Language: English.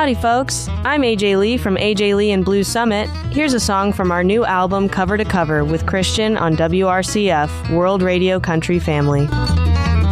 Howdy, folks. I'm AJ Lee from AJ Lee and Blues Summit. Here's a song from our new album, Cover to Cover, with Christian on WRCF, World Radio Country Family.